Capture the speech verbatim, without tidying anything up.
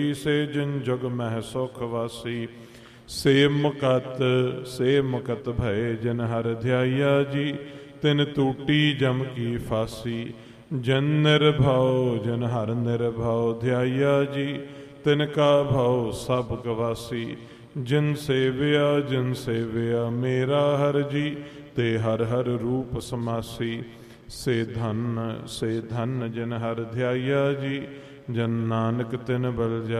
ਸੇ ਜਿਨ ਜੁਗ ਮਹਿ ਸੁਖ ਵਾਸੀ। ਸੇ ਮੁਕਤ ਸੇ ਮੁਕਤ ਭਏ ਜਿਨ ਹਰਿ ਧਿਆਇਆ ਜੀ। ਤਿਨ ਟੂਟੀ ਜਮ ਕੀ ਫਾਸੀ। ਜਨ ਨਿਰਭਉ ਜਨ ਹਰਿ ਨਿਰਭਉ ਧਿਆਇਆ ਜੀ। ਤਿਨ ਕਾ ਭਉ ਸਭ ਗਵਾਸੀ। ਜਿਨ ਸੇਵਿਆ ਜਿਨ ਸੇਵਿਆ ਮੇਰਾ ਹਰਿ ਜੀ। ਤੇ ਹਰਿ ਹਰਿ ਰੂਪ ਸਮਾਸੀ। ਸੇ ਧਨ ਸੇ ਧਨ ਜਿਨ ਹਰਿ ਧਿਆਇਆ ਜੀ। ਜਨ ਨਾਨਕ ਤਿਨ ਬਲ